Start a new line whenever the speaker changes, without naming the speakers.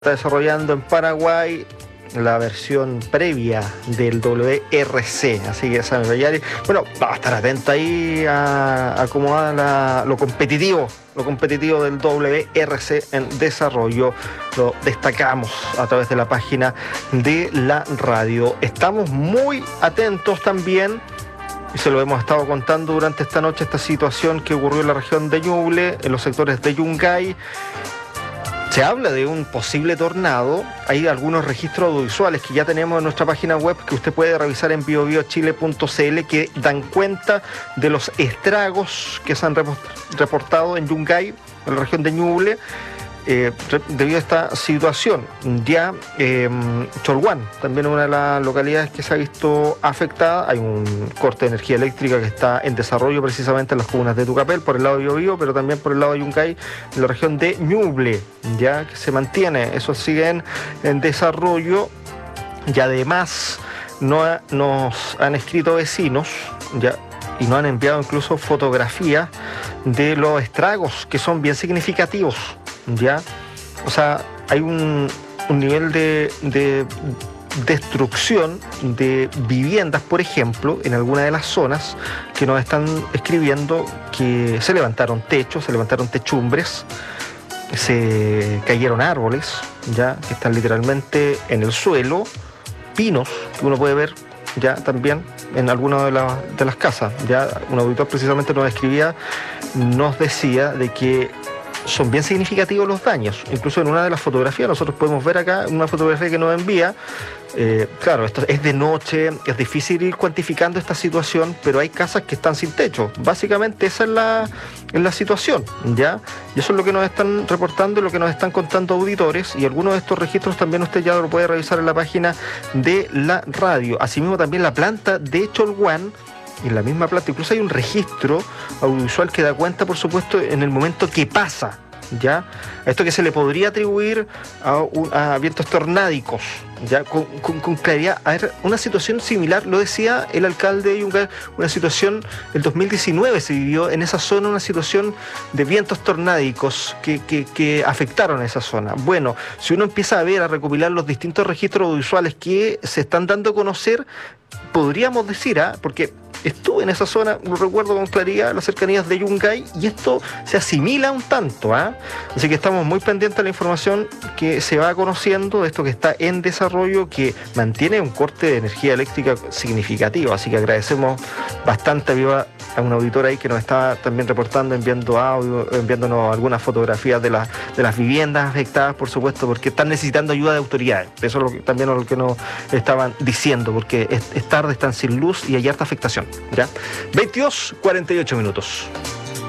está desarrollando en Paraguay la versión previa del WRC, así que saben, bueno, va a estar atenta ahí a cómo va lo competitivo del WRC en desarrollo. Lo destacamos a través de la página de la radio. Estamos muy atentos también, y se lo hemos estado contando durante esta noche, esta situación que ocurrió en la región de Ñuble, en los sectores de Yungay. Se habla de un posible tornado. Hay algunos registros audiovisuales que ya tenemos en nuestra página web que usted puede revisar en biobiochile.cl, que dan cuenta de los estragos que se han reportado en Yungay, en la región de Ñuble, debido a esta situación. Ya Cholguán, también una de las localidades que se ha visto afectada. Hay un corte de energía eléctrica que está en desarrollo precisamente en las comunas de Tucapel, por el lado de Biobío, pero también por el lado de Yungay, en la región de Ñuble, ya que se mantiene. Eso sigue en desarrollo. Y además nos han escrito vecinos, ya, y nos han enviado incluso fotografías de los estragos, que son bien significativos. Ya, o sea, hay un nivel de destrucción de viviendas, por ejemplo, en alguna de las zonas que nos están escribiendo que se levantaron techos, se levantaron techumbres, se cayeron árboles, ya, que están literalmente en el suelo, pinos que uno puede ver ya también en alguna de las casas. Ya un auditor precisamente nos decía de que son bien significativos los daños. Incluso en una de las fotografías, nosotros podemos ver acá una fotografía que nos envía. Claro, esto es de noche, es difícil ir cuantificando esta situación, pero hay casas que están sin techo. Básicamente esa es la situación, ¿ya? Y eso es lo que nos están reportando y lo que nos están contando auditores, y algunos de estos registros también usted ya lo puede revisar en la página de la radio. Asimismo también la planta de Cholguán. En la misma planta incluso hay un registro audiovisual que da cuenta, por supuesto, en el momento que pasa, ¿ya? Esto que se le podría atribuir a vientos tornádicos, ¿ya? Con claridad. A ver, una situación similar, lo decía el alcalde de Yungay, una situación, el 2019 se vivió en esa zona una situación de vientos tornádicos que afectaron a esa zona. Bueno, si uno empieza a recopilar los distintos registros audiovisuales que se están dando a conocer, podríamos decir, porque estuve en esa zona, lo recuerdo con claridad, las cercanías de Yungay, y esto se asimila un tanto, Así que estamos muy pendientes de la información que se va conociendo, de esto que está en desarrollo, que mantiene un corte de energía eléctrica significativo. Así que agradecemos bastante a un auditor ahí que nos está también reportando, enviando audio, enviándonos algunas fotografías de las viviendas afectadas, por supuesto, porque están necesitando ayuda de autoridades. Eso es también lo que nos estaban diciendo, porque es tarde, están sin luz y hay harta afectación. ¿Ya? 22:48 minutos.